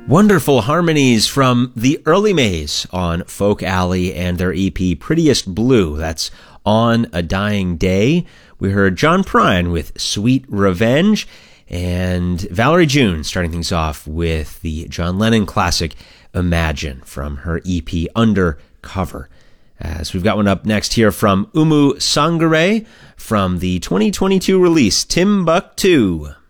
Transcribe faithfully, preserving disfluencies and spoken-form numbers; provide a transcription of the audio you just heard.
Wonderful harmonies from the Early Mays on Folk Alley and their E P Prettiest Blue. That's On a Dying Day. We heard John Prine with Sweet Revenge, and Valerie June starting things off with the John Lennon classic Imagine from her E P Undercover. As we've got one up next here from Umu Sangare from the twenty twenty-two release Timbuktu.